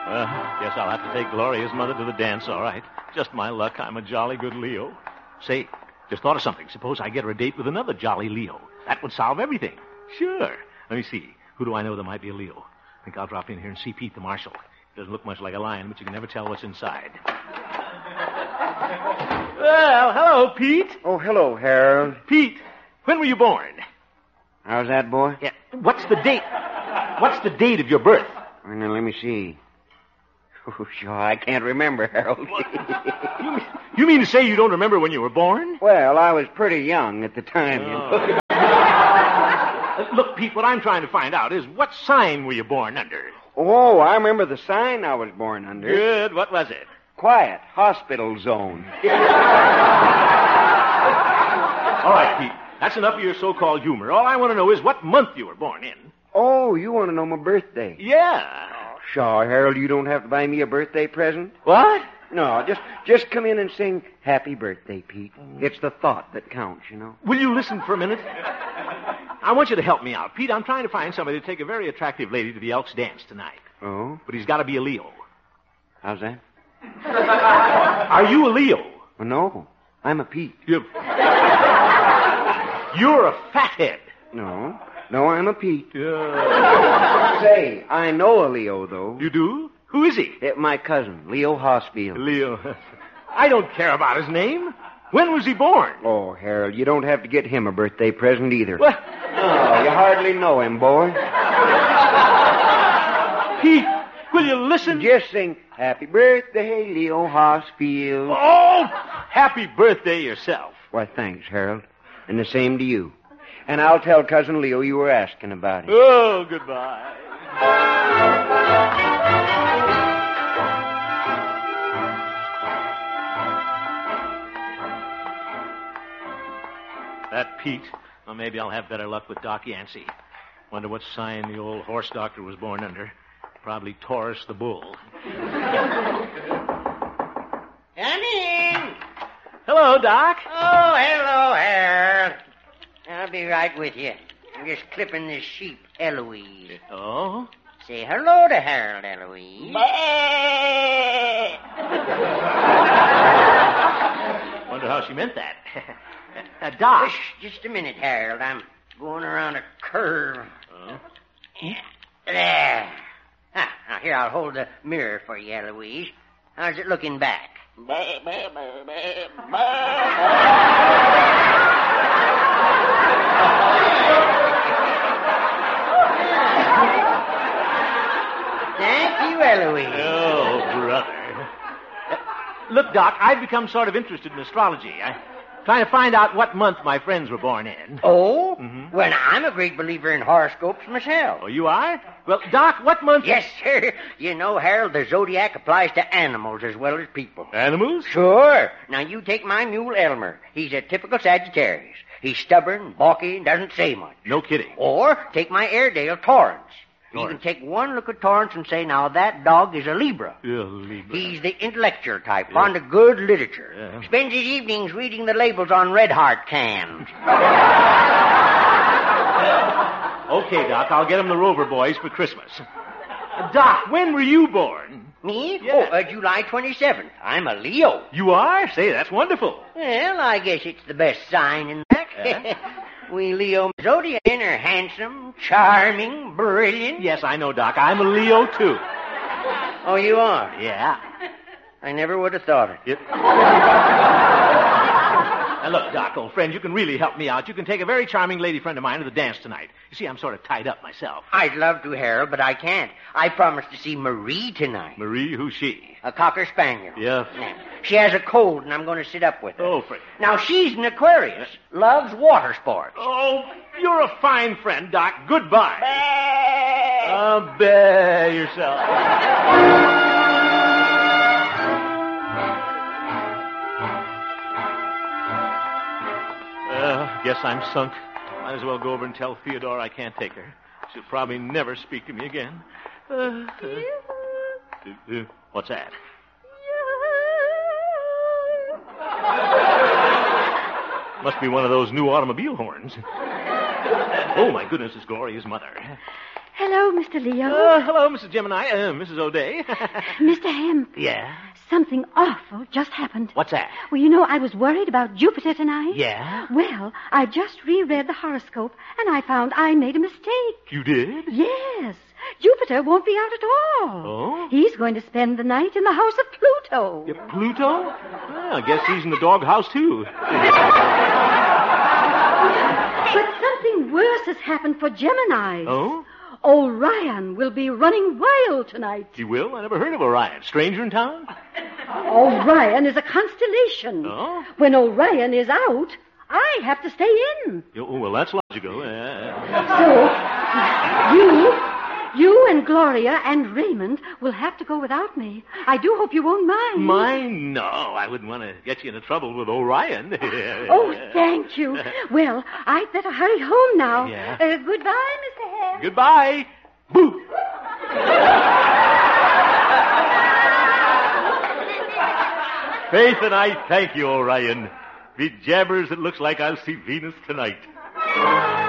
Well, guess I'll have to take Gloria's mother to the dance, all right. Just my luck, I'm a jolly good Leo. Say, just thought of something. Suppose I get her a date with another jolly Leo. That would solve everything. Sure. Let me see. Who do I know that might be a Leo? I think I'll drop in here and see Pete the marshal. He doesn't look much like a lion, but you can never tell what's inside. Well, hello, Pete. Oh, hello, Harold. Pete, when were you born? How's that, boy? Yeah. What's the date? What's the date of your birth? Now, let me see. Oh, sure, I can't remember, Harold. You mean to say you don't remember when you were born? Well, I was pretty young at the time, you know. Look, Pete, what I'm trying to find out is what sign were you born under? Oh, I remember the sign I was born under. Good. What was it? Quiet. Hospital zone. All right, Pete. That's enough of your so-called humor. All I want to know is what month you were born in. Oh, you want to know my birthday? Yeah. Sure, Harold, you don't have to buy me a birthday present. What? No, just come in and sing Happy Birthday, Pete. It's the thought that counts, you know. Will you listen for a minute? I want you to help me out. Pete, I'm trying to find somebody to take a very attractive lady to the Elks dance tonight. Oh? But he's got to be a Leo. How's that? Are you a Leo? Oh, no, I'm a Pete. You're a fathead. No, I'm a Pete. Yeah. Say, I know a Leo, though. You do? Who is he? My cousin, Leo Hossfield. Leo. I don't care about his name. When was he born? Oh, Harold, you don't have to get him a birthday present either. What? Oh, you hardly know him, boy. Pete, will you listen? Just sing Happy Birthday, Leo Hossfield. Oh, happy birthday yourself. Why, thanks, Harold. And the same to you. And I'll tell Cousin Leo you were asking about him. Oh, goodbye. That Pete. Well, maybe I'll have better luck with Doc Yancey. Wonder what sign the old horse doctor was born under. Probably Taurus the bull. Come in. Hello, Doc. Oh, hello, Harold. I'll be right with you. I'm just clipping this sheep, Eloise. Oh? Say hello to Harold, Eloise. Wonder how she meant that. Doc. Shh, just a minute, Harold. I'm going around a curve. Oh? There. Now, here, I'll hold the mirror for you, Eloise. How's it looking back? Thank you, Eloise. Oh, brother. Look, Doc, I've become sort of interested in astrology. I'm trying to find out what month my friends were born in. Oh? Mm-hmm. Well, I'm a great believer in horoscopes myself. Oh, you are? Well, Doc, what month... Yes, sir. You know, Harold, the zodiac applies to animals as well as people. Animals? Sure. Now, you take my mule, Elmer. He's a typical Sagittarius. He's stubborn, balky, and doesn't say much. No kidding. Or take my Airedale, Torrance. You Torrance. can take one look at Torrance and say, now, that dog is a Libra. Libra. He's the intellectual type, fond of good literature. Yeah. Spends his evenings reading the labels on Red Heart cans. Okay, Doc, I'll get him the Rover Boys for Christmas. Doc, when were you born? Me? Yeah. Oh, July 27th. I'm a Leo. You are? Say, that's wonderful. Well, I guess it's the best sign in that. Yeah. We Leo zodiac are handsome, charming, brilliant. Yes, I know, Doc. I'm a Leo, too. Oh, you are? Yeah. I never would have thought it. Yep. Now, look, Doc, old friend, you can really help me out. You can take a very charming lady friend of mine to the dance tonight. You see, I'm sort of tied up myself. I'd love to, Harold, but I can't. I promised to see Marie tonight. Marie, who's she? A Cocker Spaniel. Yeah. She has a cold, and I'm going to sit up with her. Oh, Fred. Now, she's an Aquarius, loves water sports. Oh, you're a fine friend, Doc. Goodbye. Bear yourself. Guess I'm sunk. Might as well go over and tell Theodore I can't take her. She'll probably never speak to me again. What's that? Must be one of those new automobile horns. Oh, my goodness, it's Gloria's mother. Hello, Mr. Leo. Hello, Mrs. Gemini. Mrs. O'Day. Mr. Hemp. Yeah? Something awful just happened. What's that? Well, you know, I was worried about Jupiter tonight. Yeah? Well, I just reread the horoscope, and I found I made a mistake. You did? Yes. Jupiter won't be out at all. Oh? He's going to spend the night in the house of Pluto. Yeah, Pluto? Well, I guess he's in the doghouse, too. But something worse has happened for Gemini. Oh? Orion will be running wild tonight. He will? I never heard of Orion. Stranger in town? Orion is a constellation. Oh? When Orion is out, I have to stay in. Oh, well, that's logical. So, you and Gloria and Raymond will have to go without me. I do hope you won't mind. Mine? No, I wouldn't want to get you into trouble with Orion. Oh, thank you. Well, I'd better hurry home now. Yeah. Goodbye, Mr. Hare. Goodbye. Boo. Faith and I thank you, Orion. Be jabbers, it looks like I'll see Venus tonight.